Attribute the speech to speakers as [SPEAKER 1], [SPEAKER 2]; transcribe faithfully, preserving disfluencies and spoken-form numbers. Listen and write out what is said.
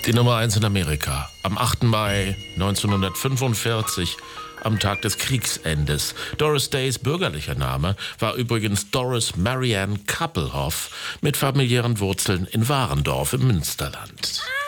[SPEAKER 1] Die Nummer eins in Amerika. Am achten Mai neunzehnhundertfünfundvierzig, am Tag des Kriegsendes. Doris Days bürgerlicher Name war übrigens Doris Marianne Kappelhoff mit familiären Wurzeln in Warendorf im Münsterland.